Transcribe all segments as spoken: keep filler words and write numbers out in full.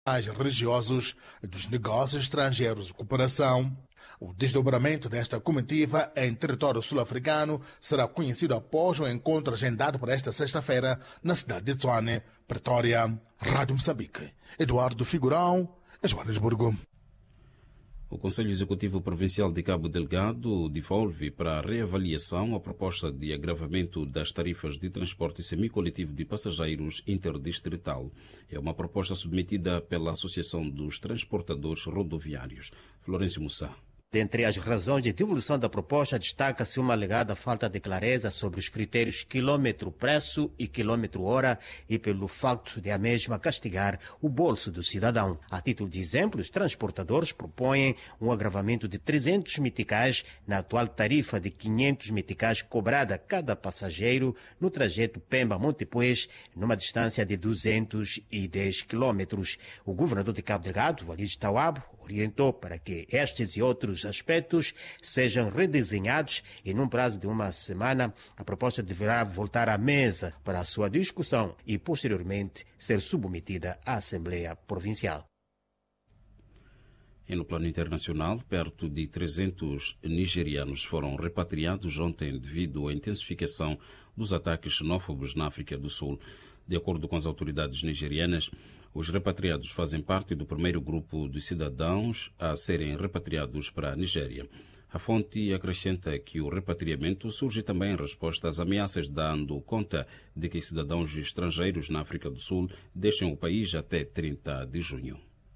religiosos dos negócios estrangeiros de cooperação. O desdobramento desta comitiva em território sul-africano será conhecido após o encontro agendado para esta sexta-feira na cidade de Tshwane, Pretória. Rádio Moçambique. Eduardo Figurão, Joanesburgo. O Conselho Executivo Provincial de Cabo Delgado devolve para a reavaliação a proposta de agravamento das tarifas de transporte semicoletivo de passageiros interdistrital. É uma proposta submetida pela Associação dos Transportadores Rodoviários. Florencio Mussá. Dentre as razões de devolução da proposta, destaca-se uma alegada falta de clareza sobre os critérios quilômetro-preço e quilômetro-hora e pelo facto de a mesma castigar o bolso do cidadão. A título de exemplo, os transportadores propõem um agravamento de trezentos meticais na atual tarifa de quinhentos meticais cobrada a cada passageiro no trajeto Pemba-Montepuez, numa distância de duzentos e dez quilômetros. O governador de Cabo Delgado, Walid Tawabo, orientou para que estes e outros aspectos sejam redesenhados e, num prazo de uma semana, a proposta deverá voltar à mesa para a sua discussão e, posteriormente, ser submetida à Assembleia Provincial. E no plano internacional, perto de trezentos nigerianos foram repatriados ontem devido à intensificação dos ataques xenófobos na África do Sul. De acordo com as autoridades nigerianas, os repatriados fazem parte do primeiro grupo de cidadãos a serem repatriados para a Nigéria. A fonte acrescenta que o repatriamento surge também em resposta às ameaças, dando conta de que cidadãos estrangeiros na África do Sul deixem o país até trinta de junho.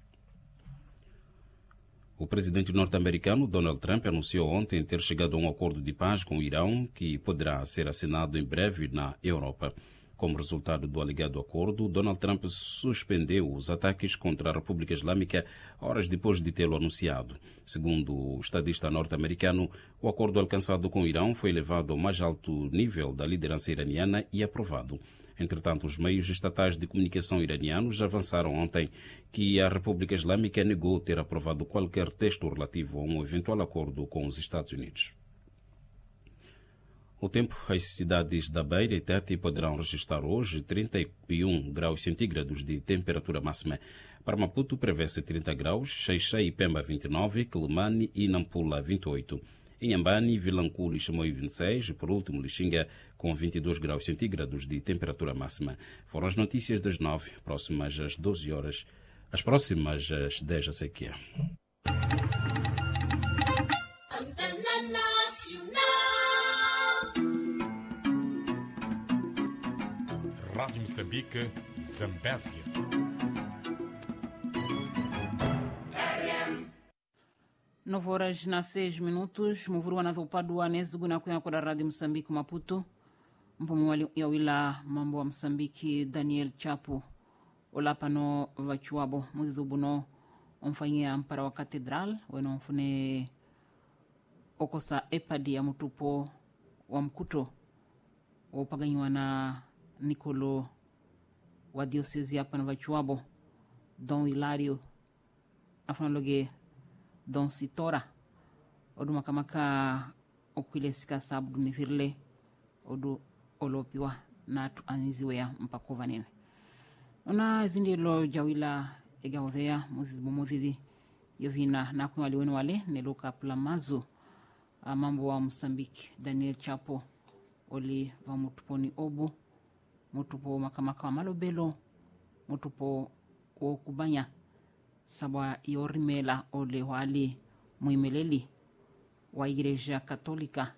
O presidente norte-americano Donald Trump anunciou ontem ter chegado a um acordo de paz com o Irão que poderá ser assinado em breve na Europa. Como resultado do alegado acordo, Donald Trump suspendeu os ataques contra a República Islâmica horas depois de tê-lo anunciado. Segundo o estadista norte-americano, o acordo alcançado com o Irão foi levado ao mais alto nível da liderança iraniana e aprovado. Entretanto, os meios estatais de comunicação iranianos avançaram ontem que a República Islâmica negou ter aprovado qualquer texto relativo a um eventual acordo com os Estados Unidos. O tempo, as cidades da Beira e Tete poderão registrar hoje trinta e um graus centígrados de temperatura máxima. Para Maputo prevê-se trinta graus, Xai-Xai e Pemba vinte e nove, Quelimane e Nampula vinte e oito. Inhambane, Vilanculo e Chimoio vinte e seis, e por último Lixinga com vinte e dois graus centígrados de temperatura máxima. Foram as notícias das nove, próximas às doze horas, as próximas às dez a sequia. Rádio Moçambique, Zambésia. nove horas na seis minutos. Muvuru wanadhopadua nezugu na kuya kwa Rádio Moçambique Maputo. Mpomu ya wila mambo wa Moçambique Daniel Chapo. Olapano vachuabo. Mudhubuno omfanyia mpara wa katedral. Weno mfune okosa epadi ya mutupo wa mkuto. Wapaganywa na Nicolo wa diocese hapa na vachuabo Don Hilario afanaloge Don Sitora odu makamaka okwile sika sabu ni virle odu olopiwa na tu aniziwe ya mpakova nene ona zindi lo jawila egaudhea mudhibu mudhidi yovina na kuwa waliwenu wale neloka plamazo mambo wa Moçambique Daniel Chapo oli wa mutuponi obu mutupo makamaka wa malobelo mutupo o kubanya sabwa yorimela ole wali muimeleli wa Igreja Katolika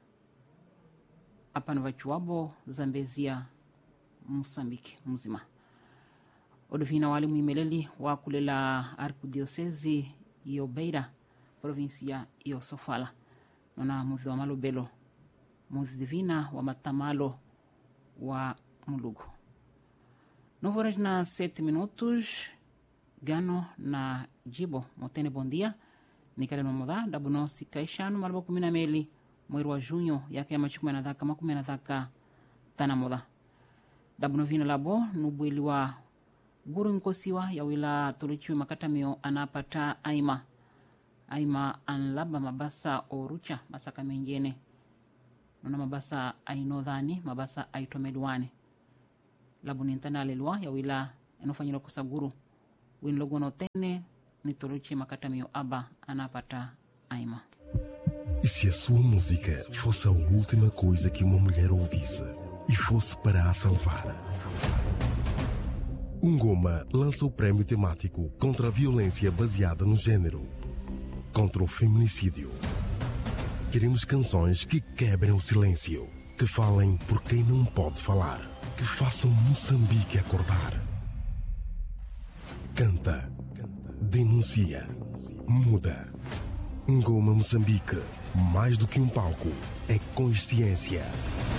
apano vachuabo Zambezia Moçambique mzima oduvina wali muimeleli wa kulela arkudiosezi iyo Beira provincia iyo Sofala nona mudhi wa malobelo mudhi divina wa matamalo wa Mulugu. nove horas na sete minutos. Gano na Jibo. Motene bom dia. Nikale no moda. Dabu no sikaishano malabo kumina meli. Mweru wa junho. Yake ya machukume na dhaka. Makume na dhaka. Tana moda. Dabu no vina labo. Nubuili wa guru nkosiwa. Ya wila toluchiwe makatamio. Anapata aima. Aima anlaba mabasa orucha. Masaka mengene. Nuna mabasa ainodhani. Mabasa aitomeluwane. Labu nintana alelua ya wila enofanyilo kusaguru winlogo no tene nitoluchi makatamio aba anapata aima. E se a sua música fosse a última coisa que uma mulher ouvisse e fosse para a salvar? Ngoma lança o prémio temático contra a violência baseada no género, contra o feminicídio. Queremos canções que quebrem o silêncio, que falem por quem não pode falar, que façam Moçambique acordar. Canta, denuncia, muda. Ngoma Moçambique, mais do que um palco, é consciência.